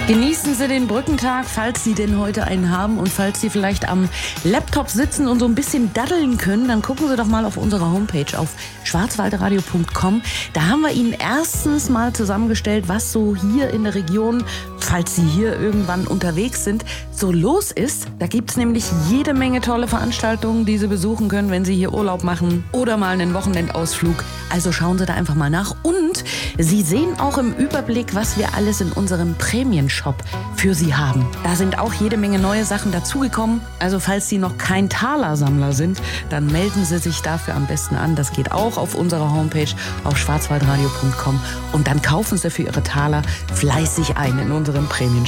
Genießen Sie den Brückentag, falls Sie denn heute einen haben, und falls Sie vielleicht am Laptop sitzen und so ein bisschen daddeln können, dann gucken Sie doch mal auf unserer Homepage auf schwarzwaldradio.com. Da haben wir Ihnen erstens mal zusammengestellt, was so hier in der Region, falls Sie hier irgendwann unterwegs sind, so los ist. Da gibt's nämlich jede Menge tolle Veranstaltungen, die Sie besuchen können, wenn Sie hier Urlaub machen oder mal einen Wochenendausflug. Also schauen Sie da einfach mal nach. Und Sie sehen auch im Überblick, was wir alles in unserem Prämienshop für Sie haben. Da sind auch jede Menge neue Sachen dazugekommen. Also falls Sie noch kein Talersammler sind, dann melden Sie sich dafür am besten an. Das geht auch auf unserer Homepage auf schwarzwaldradio.com. Und dann kaufen Sie für Ihre Taler fleißig ein in unserem Prämienshop.